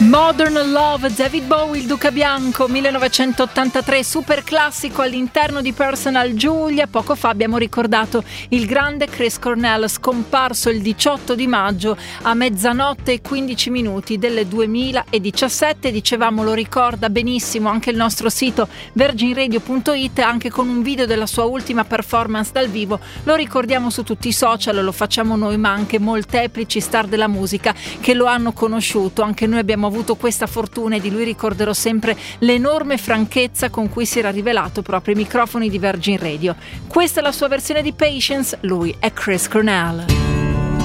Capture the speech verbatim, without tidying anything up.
Modern Love, David Bowie, il Duca Bianco, millenovecentottantatré, super classico all'interno di Personal Giulia. Poco fa abbiamo ricordato il grande Chris Cornell, scomparso il diciotto di maggio a mezzanotte e quindici minuti del duemiladiciassette. Dicevamo, lo ricorda benissimo anche il nostro sito virgin radio punto it, anche con un video della sua ultima performance dal vivo. Lo ricordiamo su tutti i social, lo facciamo noi, ma anche molteplici star della musica che lo hanno conosciuto. Anche noi abbiamo avuto questa fortuna e di lui ricorderò sempre l'enorme franchezza con cui si era rivelato proprio ai microfoni di Virgin Radio. Questa è la sua versione di Patience, lui è Chris Cornell.